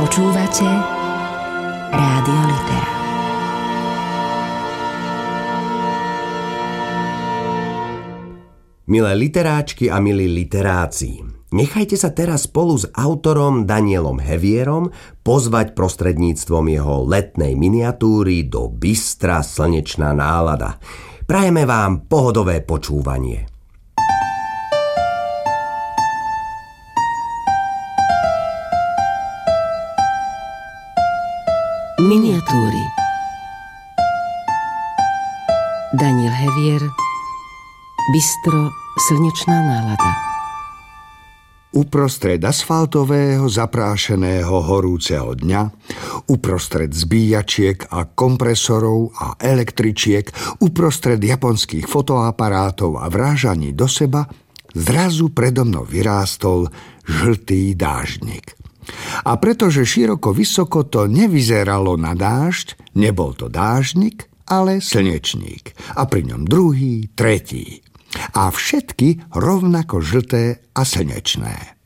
Počúvate Rádio Litera. Milé literáčky a milí literáci, nechajte sa teraz spolu s autorom Danielom Hevierom pozvať prostredníctvom jeho letnej miniatúry do Bystra slnečná nálada. Prajeme vám pohodové počúvanie. Miniatúry. Daniel Hevier, Bystro slnečná nálada. Uprostred asfaltového zaprášeného horúceho dňa, uprostred zbíjačiek a kompresorov a električiek, uprostred japonských fotoaparátov a vrážaní do seba, zrazu predo mnou vyrástol žltý dáždnik. A pretože široko vysoko to nevyzeralo na dážď, nebol to dáždnik, ale slnečník. A pri ňom druhý, tretí. A všetky rovnako žlté a slnečné.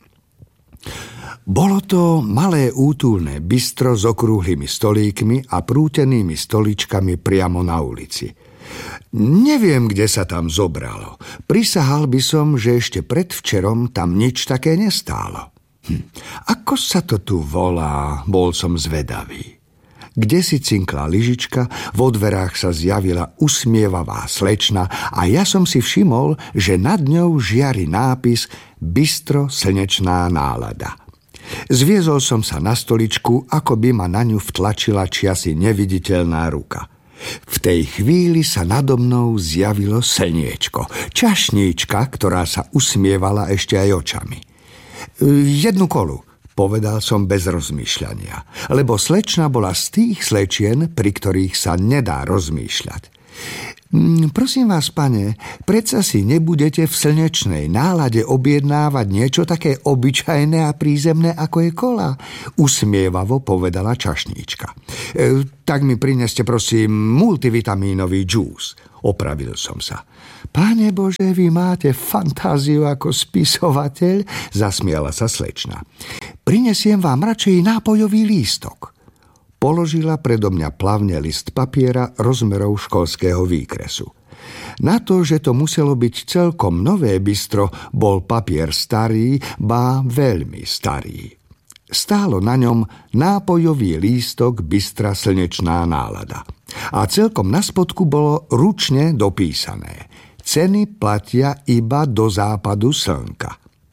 Bolo to malé útulné bystro s okrúhlymi stolíkmi a prútenými stoličkami priamo na ulici. Neviem, kde sa tam zobralo. Prisahal by som, že ešte predvčerom tam nič také nestálo. Ako sa to tu volá, bol som zvedavý. Kde si cinkla lyžička, vo dverách sa zjavila usmievavá slečna a ja som si všimol, že nad ňou žiari nápis Bystro slnečná nálada. Zviezol som sa na stoličku, ako by ma na ňu vtlačila čiasi neviditeľná ruka. V tej chvíli sa nado mnou zjavilo slniečko, čašníčka, ktorá sa usmievala ešte aj očami. Jednu kolu, povedal som bez rozmýšľania, lebo slečna bola z tých slečien, pri ktorých sa nedá rozmýšľať. Prosím vás, pane, predsa si nebudete v slnečnej nálade objednávať niečo také obyčajné a prízemné, ako je kola? Usmievavo povedala čašníčka. Tak mi prineste, prosím, multivitamínový džús. Opravil som sa. Pane Bože, vy máte fantáziu ako spisovateľ, zasmiala sa slečna. Prinesiem vám radšej nápojový lístok. Položila predo mňa plavne list papiera rozmerov školského výkresu. Na to, že to muselo byť celkom nové bystro, bol papier starý, ba veľmi starý. Stálo na ňom nápojový lístok Bystra slnečná nálada. A celkom na spodku bolo ručne dopísané: ceny platia iba do západu slnka.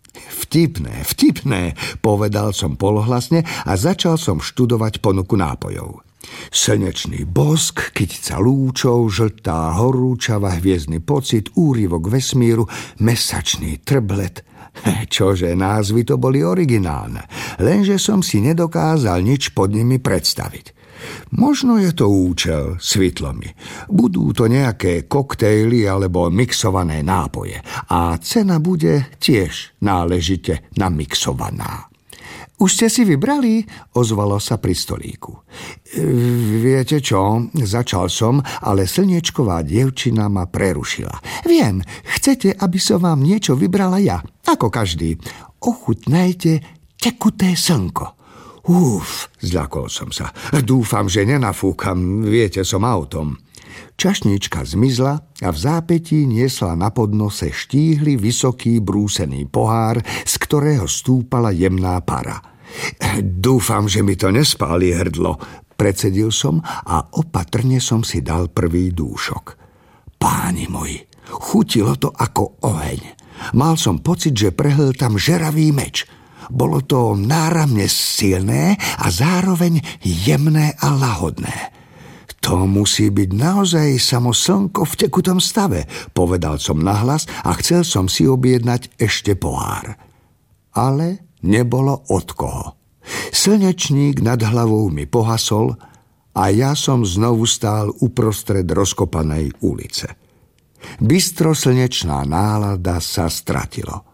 Vtipné, povedal som polohlasne a začal som študovať ponuku nápojov. Slnečný bosk, kytica lúčov, žltá horúčava, hviezdny pocit, úryvok vesmíru, mesačný trblet. Čože, názvy to boli originálne, lenže som si nedokázal nič pod nimi predstaviť. Možno je to účel, svitlo mi. Budú to nejaké koktejly alebo mixované nápoje a cena bude tiež náležite namixovaná. Už ste si vybrali? Ozvalo sa pri stolíku. Viete čo? Začal som, ale slniečková dievčina ma prerušila. Viem, chcete, aby som vám niečo vybrala ja, ako každý. Ochutnajte tekuté slnko. Zľakol som sa. Dúfam, že nenafúkam, viete, som autom. Čašníčka zmizla a v zápätí niesla na podnose štíhly, vysoký, brúsený pohár, z ktorého stúpala jemná para. Dúfam, že mi to nespáli hrdlo, precedil som a opatrne som si dal prvý dúšok. Páni moji, chutilo to ako oheň. Mal som pocit, že prehltam žeravý meč. Bolo to náramne silné a zároveň jemné a lahodné. To musí byť naozaj samo slnko v tekutom stave, povedal som nahlas a chcel som si objednať ešte pohár. Ale nebolo od koho. Slnečník nad hlavou mi pohasol a ja som znovu stál uprostred rozkopanej ulice. Bystro slnečná nálada sa stratilo.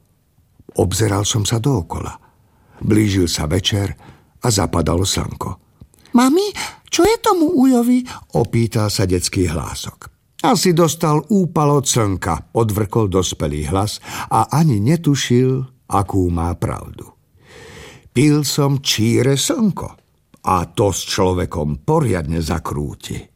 Obzeral som sa dookola. Blížil sa večer a zapadalo slnko. Mami, čo je tomu ujovi? Opýtal sa detský hlások. Asi dostal úpal od slnka, odvrkol dospelý hlas a ani netušil, akú má pravdu. Pil som číre slnko a to s človekom poriadne zakrúti.